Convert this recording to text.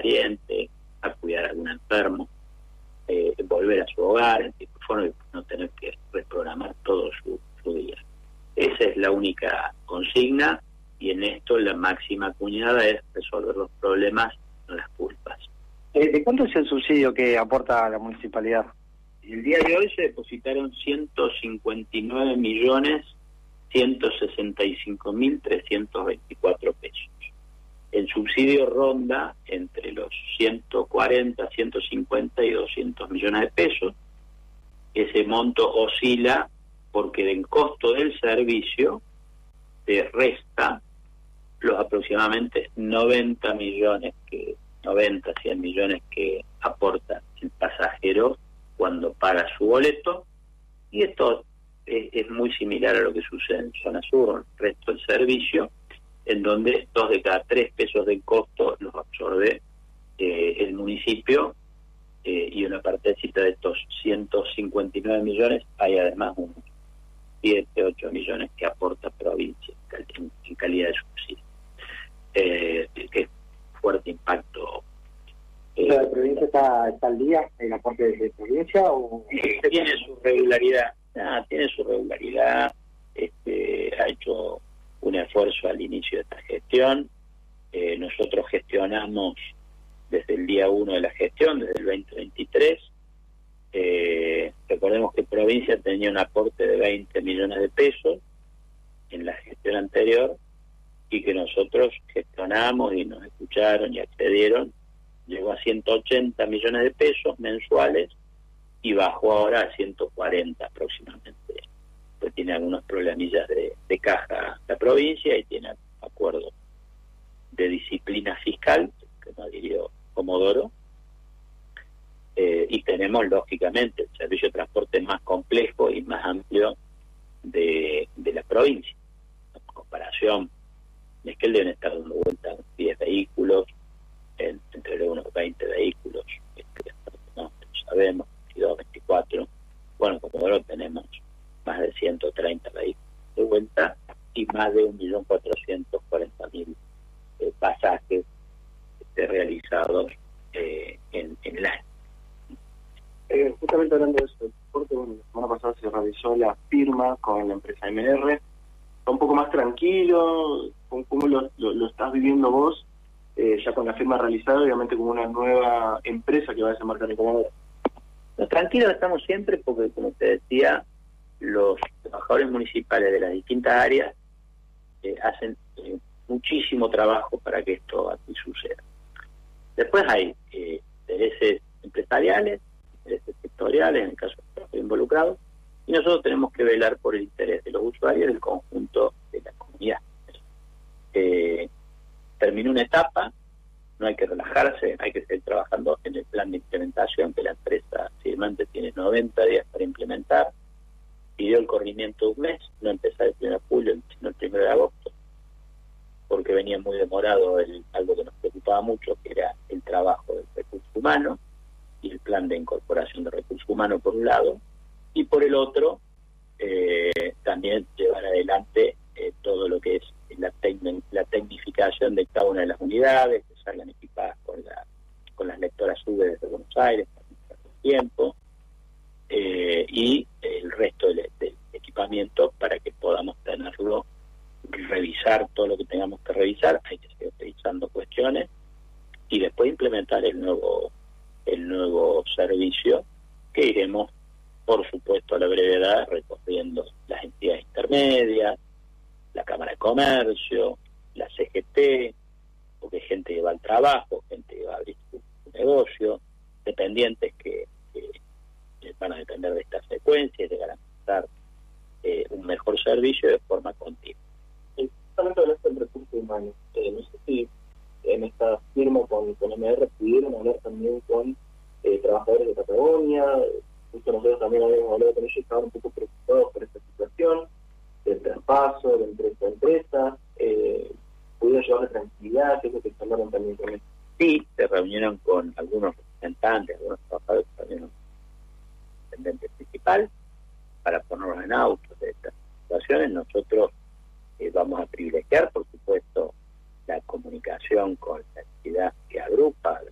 pariente, a cuidar a algún enfermo, volver a su hogar, en tiempo y forma, y no tener que reprogramar todo su día. Esa es la única consigna, y en esto la máxima cuñada es resolver los problemas, no las culpas. ¿De cuánto es el subsidio que aporta la municipalidad? El día de hoy se depositaron 159.165.324 pesos. El subsidio ronda entre los 140, 150 y 200 millones de pesos. Ese monto oscila porque del costo del servicio se resta los aproximadamente 90, 100 millones que aporta el pasajero cuando paga su boleto, y esto es muy similar a lo que sucede en zona sur, el resto del servicio, en donde 2 de cada 3 pesos del costo los absorbe el municipio, y una partecita de estos 159 millones hay además unos 7, 8 millones que aporta provincia en calidad de subsidio, que es fuerte impacto. ¿La provincia está al día en aporte de provincia o...? Tiene su regularidad, ha hecho un esfuerzo al inicio de esta gestión. Nosotros gestionamos desde el día 1 de la gestión, desde el 2023. Recordemos que provincia tenía un aporte de 20 millones de pesos en la gestión anterior, y que nosotros gestionamos y nos escucharon y accedieron. Llegó a 180 millones de pesos mensuales y bajó ahora a 140 aproximadamente. Pues tiene algunos problemillas de caja la provincia, y tiene acuerdos de disciplina fiscal, que no diría Comodoro, y tenemos lógicamente el servicio de transporte más complejo y más amplio de la provincia. En comparación, es que deben estar dando vuelta 10 vehículos, entre unos 20 vehículos, no sabemos, 22, 24. Bueno, como ahora tenemos más de 130 vehículos de vuelta y más de 1.440.000 pasajes realizados en el año. Justamente hablando de eso, porque bueno, la semana pasada se realizó la firma con la empresa MR. ¿Está un poco más tranquilo? ¿Cómo lo estás viviendo vos? Ya con la firma realizada, obviamente como una nueva empresa que va a desembarcar en Comodoro. Tranquilos estamos siempre, porque como te decía, los trabajadores municipales de las distintas áreas hacen muchísimo trabajo para que esto así suceda. Después hay intereses empresariales, intereses sectoriales, en el caso de los involucrados, y nosotros tenemos que velar por el interés de los usuarios y del conjunto de la comunidad. Terminó una etapa, no hay que relajarse, hay que seguir trabajando en el plan de implementación, que la empresa firmante tiene 90 días para implementar. Pidió el corrimiento de un mes, no empezar el 1 de julio, sino el 1 de agosto, porque venía muy demorado algo que nos preocupaba mucho, que era el trabajo del recurso humano y el plan de incorporación de recursos humanos por un lado, y por el otro también llevar adelante todo lo que es la tecnificación de cada una de las unidades, que salgan equipadas con las lectoras UV desde Buenos Aires para tiempo, y el resto del equipamiento para que podamos tenerlo, revisar todo lo que tengamos que revisar. Hay que seguir revisando cuestiones y después implementar el nuevo servicio, que iremos, por supuesto, a la brevedad, recorriendo las entidades intermedias, la Cámara de Comercio, la CGT, porque hay gente que va al trabajo, gente que va a abrir su negocio, dependientes que van a depender de esta secuencia y de garantizar un mejor servicio de forma continua. Justamente hablaste del recurso humano. No sé si en esta firma con MR pudieron hablar también con trabajadores de Patagonia. Justo nosotros también habíamos hablado con ellos y estaban un poco preocupados por esta situación del traspaso de empresa a empresa. ¿Pudieron llevar tranquilidad? ¿Qué es lo que hablaron también con ellos? Sí, se reunieron con algunos representantes, algunos trabajadores, también un intendente principal, para ponernos en autos de estas situaciones. Nosotros vamos a privilegiar, por supuesto, la comunicación con la entidad que agrupa